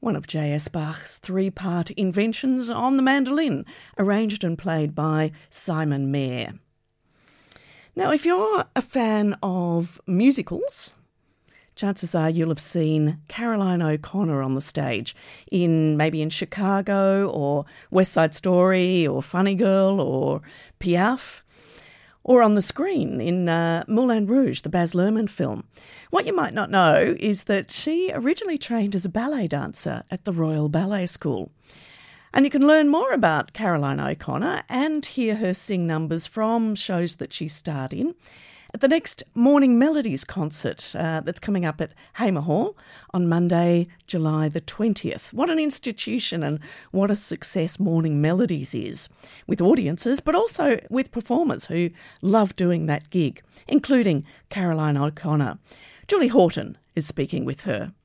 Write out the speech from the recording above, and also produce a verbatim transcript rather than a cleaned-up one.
one of J S Bach's three-part inventions on the mandolin, arranged and played by Simon Mayer. Now, if you're a fan of musicals, chances are you'll have seen Caroline O'Connor on the stage in maybe in Chicago or West Side Story or Funny Girl or Piaf, or on the screen in uh, Moulin Rouge, the Baz Luhrmann film. What you might not know is that she originally trained as a ballet dancer at the Royal Ballet School. And you can learn more about Caroline O'Connor and hear her sing numbers from shows that she starred in at the next Morning Melodies concert uh, that's coming up at Hamer Hall on Monday, July the twentieth. What an institution and what a success Morning Melodies is, with audiences but also with performers who love doing that gig, including Caroline O'Connor. Julie Horton is speaking with her.